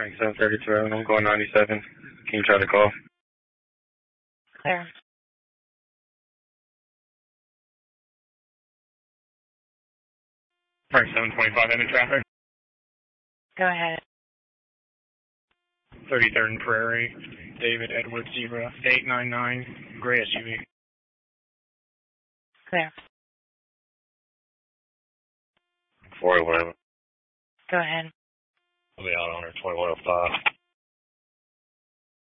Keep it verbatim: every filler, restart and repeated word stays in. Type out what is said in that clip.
Frank seven thirty-two, I'm going ninety-seven. Can you try to call? Clear. Frank seven twenty-five, into traffic. Go ahead. thirty-third and Prairie, David Edward Zebra, eight nine nine, gray S U V. Clear. four eleven. Go ahead. I'll be out on her twenty-one oh five.